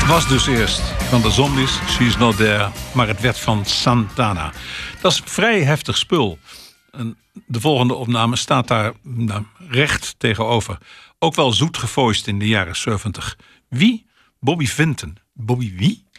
was dus eerst van de Zombies, She's Not There, maar het werd van Santana. Dat is vrij heftig spul. En de volgende opname staat daar recht tegenover. Ook wel zoet gevoiced in de jaren 70. Wie? Bobby Vinton. Bobby wie?